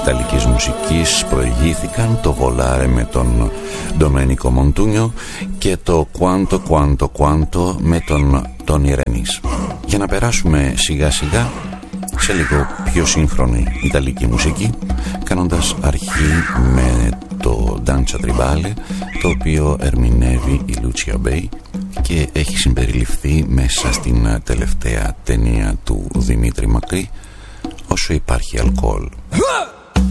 ιταλικής μουσικής προηγήθηκαν, το Volare με τον Ντομένικο Μοντούνιο και το Quanto Quanto Quanto με τον Τόνι Ρένις. Για να περάσουμε σιγά σιγά σε λίγο πιο σύγχρονη ιταλική μουσική, κάνοντας αρχή με το Danza Tribale, το οποίο ερμηνεύει η Lucia Bay και έχει συμπεριληφθεί μέσα στην τελευταία ταινία του Δημήτρη Μακρύ, Όσο υπάρχει αλκοόλ.